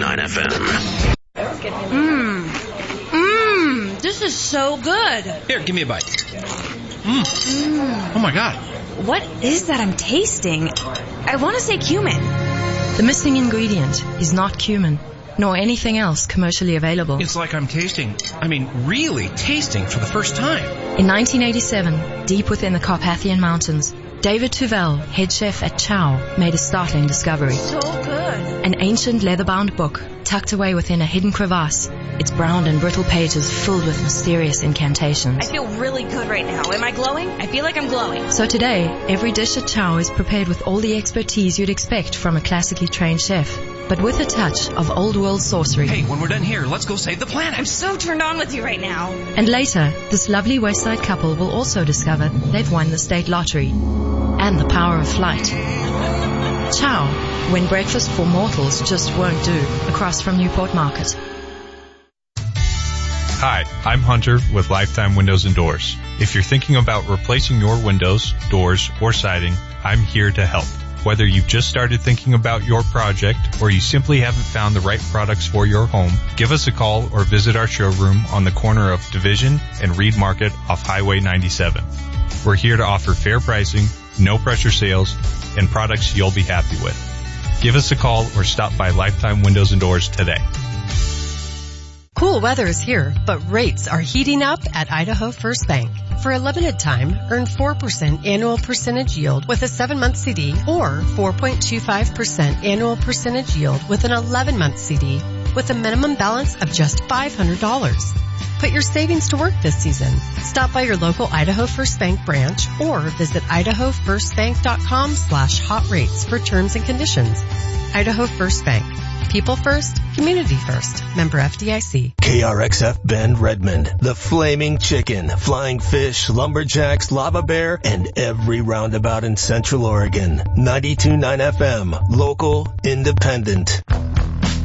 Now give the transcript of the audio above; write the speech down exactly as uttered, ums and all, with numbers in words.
nine F M. Mmm. Mmm. This is so good. Here, give me a bite. Mmm. Mm. Oh my God. What is that I'm tasting? I want to say cumin. The missing ingredient is not cumin, nor anything else commercially available. It's like I'm tasting, I mean, really tasting for the first time. In nineteen eighty-seven, deep within the Carpathian Mountains, David Tuvel, head chef at Chow, made a startling discovery. So good. An ancient leather-bound book tucked away within a hidden crevasse, its brown and brittle pages filled with mysterious incantations. I feel really good right now. Am I glowing? I feel like I'm glowing. So today, every dish at Chow is prepared with all the expertise you'd expect from a classically trained chef, but with a touch of old-world sorcery. Hey, when we're done here, let's go save the planet. I'm so turned on with you right now. And later, this lovely Westside couple will also discover they've won the state lottery and the power of flight. Chow, when breakfast for mortals just won't do, across from Newport Market. Hi, I'm Hunter with Lifetime Windows and Doors. If you're thinking about replacing your windows, doors, or siding, I'm here to help. Whether you've just started thinking about your project or you simply haven't found the right products for your home, give us a call or visit our showroom on the corner of Division and Reed Market off Highway ninety-seven. We're here to offer fair pricing, no pressure sales, and products you'll be happy with. Give us a call or stop by Lifetime Windows and Doors today. Cool weather is here, but rates are heating up at Idaho First Bank. For a limited time, earn four percent annual percentage yield with a seven-month C D or four point two five percent annual percentage yield with an eleven-month C D with a minimum balance of just five hundred dollars. Put your savings to work this season. Stop by your local Idaho First Bank branch or visit idaho first bank dot com slash hot rates for terms and conditions. Idaho First Bank. People first, community first. Member F D I C. K R X F Bend Redmond, the Flaming Chicken, Flying Fish, Lumberjacks, Lava Bear, and every roundabout in Central Oregon. ninety-two point nine F M, local, independent.